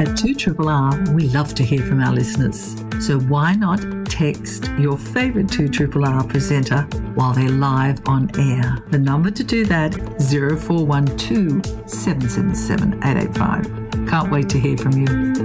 At 2RRR, we love to hear from our listeners. So why not text your favourite 2RRR presenter while they're live on air? The number to do that, 0412 777 885. Can't wait to hear from you.